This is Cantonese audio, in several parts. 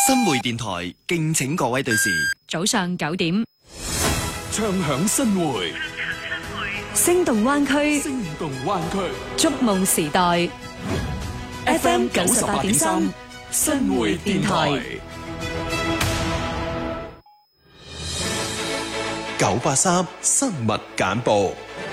新會電台敬請各位對視。 早上9點， 唱響新會， 聲動灣區， 聲動灣區， 觸夢時代。FM 98.3，新會電台。 983新聞簡報。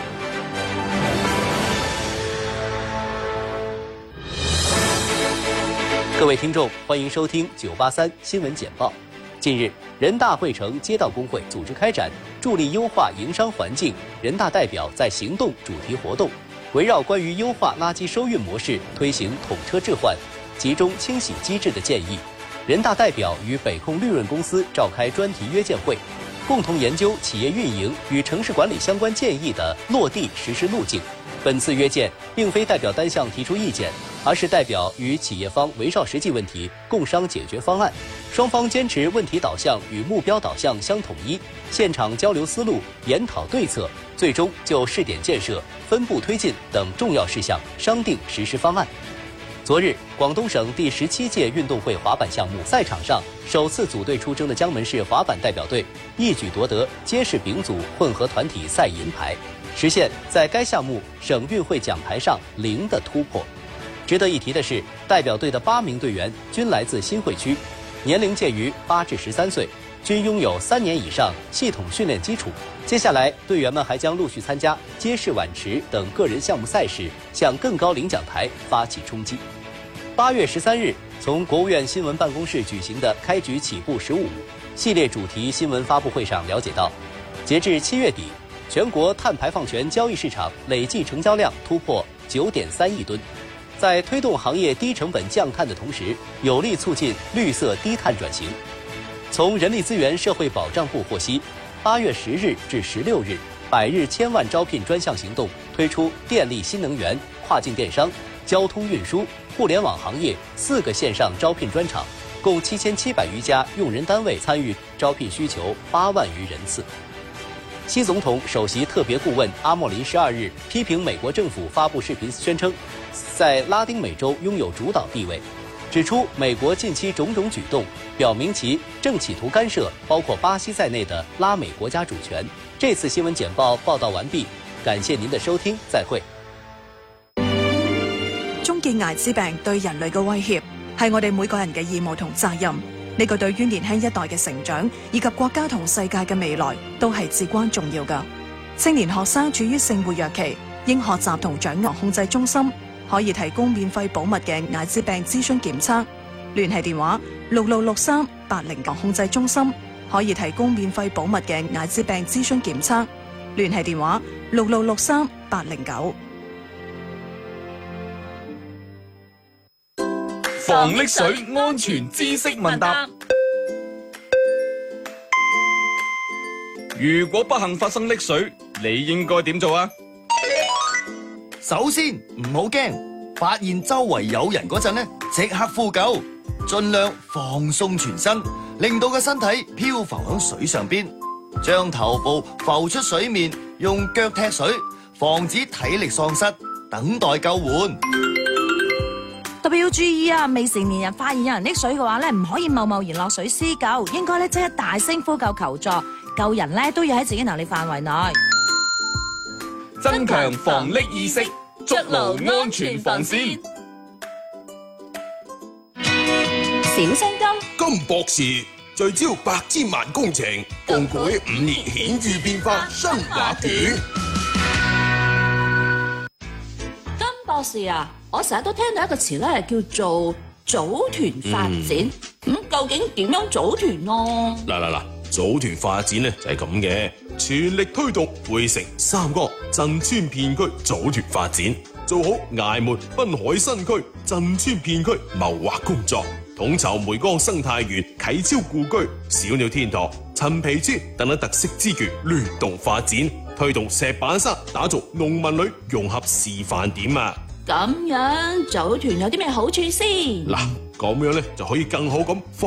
各位听众，欢迎收听983新闻简报。近日，人大汇成街道工会组织开展助力优化营商环境人大代表在行动主题活动，围绕关于优化垃圾收运模式、推行统车置换、集中清洗机制的建议，人大代表与北控绿润公司召开专题约见会，共同研究企业运营与城市管理相关建议的落地实施路径。本次约见并非代表单项提出意见，而是代表与企业方围绕实际问题共商解决方案，双方坚持问题导向与目标导向相统一，现场交流思路，研讨对策，最终就试点建设、分步推进等重要事项商定实施方案。昨日，广东省第17届运动会滑板项目赛场上，首次组队出征的江门市滑板代表队一举夺得街市丙组混合团体赛银牌，实现在该项目省运会奖牌上0的突破。值得一提的是，代表队的8名队员均来自新会区，年龄介于8至13岁，均拥有3年以上系统训练基础。接下来，队员们还将陆续参加街市碗池等个人项目赛事，向更高领奖台发起冲击。8月13日，从国务院新闻办公室举行的开局起步15系列主题新闻发布会上了解到，截至7月底，全国碳排放权交易市场累计成交量突破9.3亿吨。在推动行业低成本降碳的同时，有力促进绿色低碳转型。从人力资源社会保障部获悉，8月10日至16日100日千万招聘专项行动推出电力新能源、跨境电商、交通运输、互联网行业4个线上招聘专场，共7700余家用人单位参与招聘，需求8万余人次。习总统首席特别顾问阿莫林12日批评美国政府发布视频宣称，在拉丁美洲拥有主导地位，指出美国近期种种举动表明其正企图干涉包括巴西在內的拉美國家主權。這次新聞簡報報道完畢，感謝您的收聽，再會。 終結艾滋病對人類嘅威脅係我哋每個人嘅義務同責任。呢個對於年輕一代嘅成長以及國家同世界嘅未來都係至關重要㗎。青年學生處於性活躍期，應學習同掌握控制中心可以提供免費保密嘅艾滋病諮詢檢測，聯繫電話6663-809控制中心可以提供免費保密嘅艾滋病諮詢檢測，聯繫電話6663-809。 防溺水安全知識問答。如果不幸發生溺水，你應該點做啊？ 首先唔好驚，發現周圍有人嗰陣呢，即刻呼救，盡量放鬆全身，令到個身體漂浮喺水上邊，將頭部浮出水面，用腳踢水，防止體力喪失，等待救援。 特別要注意啊！未成年人發現有人溺水嘅話咧，唔可以貿貿然落水施救，應該咧即刻大聲呼救求助，救人咧都要喺自己能力範圍內， 增強防溺意識，築牢安全防線。 小聲金博士聚焦百千萬工程，共舉5年顯著變化新畫卷。 金博士啊，我成日都聽到一個詞咧，係叫做組團發展。究竟點樣組團咯？ 嗱，組團發展咧就係咁嘅，全力推動匯城、三江、鎮村片區組團發展，做好崖門濱海新區鎮村片區謀劃工作，統籌梅江生態園、啟超故居、小鳥天堂、陳皮村等等特色資源聯動發展，推動石板山打造農民旅融合示範點啊！ 咁樣組團有啲咩好處先？ 嗱，咁樣咧就可以更好咁